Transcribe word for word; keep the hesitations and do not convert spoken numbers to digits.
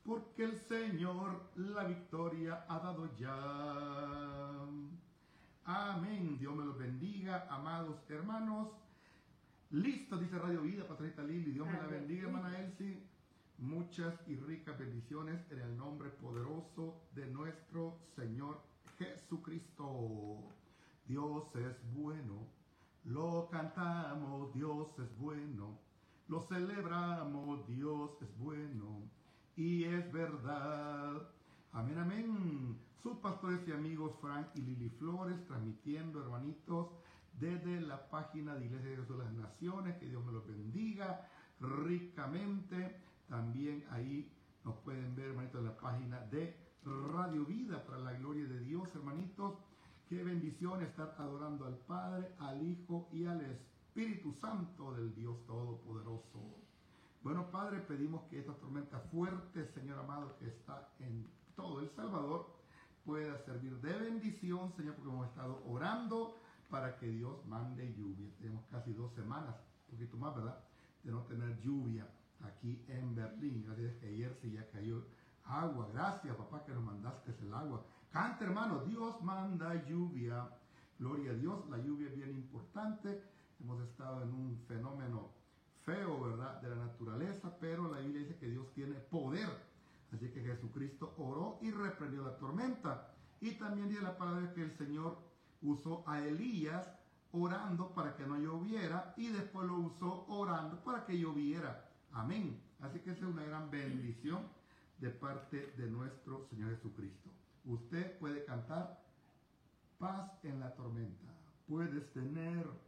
porque el Señor la victoria ha dado ya. Amén. Dios me los bendiga, amados hermanos. Listo, dice Radio Vida, Patrita Lili. Dios me la bendiga, hermana Elsie. Muchas y ricas bendiciones en el nombre poderoso de nuestro Señor Jesucristo. Dios es bueno, lo cantamos, Dios es bueno, lo celebramos, Dios es bueno, y es verdad. Amén, amén. Sus pastores y amigos Frank y Lili Flores, transmitiendo, hermanitos, desde la página de Iglesia de Dios de las Naciones. Que Dios me los bendiga ricamente. También ahí nos pueden ver, hermanitos, en la página de Radio Vida, para la gloria de Dios, hermanitos. Qué bendición estar adorando al Padre, al Hijo y al Espíritu Santo del Dios Todopoderoso. Bueno, Padre, pedimos que esta tormenta fuerte, Señor amado, que está en todo El Salvador, pueda servir de bendición, Señor, porque hemos estado orando para que Dios mande lluvia. Tenemos casi dos semanas, un poquito más, ¿verdad?, de no tener lluvia aquí en Berlín. Gracias que ayer sí ya cayó agua. Gracias, papá, que nos mandaste el agua. Canta, hermano, Dios manda lluvia. Gloria a Dios, la lluvia es bien importante. Hemos estado en un fenómeno feo, ¿verdad?, de la naturaleza, pero la Biblia dice que Dios tiene poder. Así que Jesucristo oró y reprendió la tormenta. Y también dice la palabra que el Señor usó a Elías orando para que no lloviera, y después lo usó orando para que lloviera. Amén. Así que esa es una gran bendición de parte de nuestro Señor Jesucristo. Usted puede cantar paz en la tormenta. Puedes tener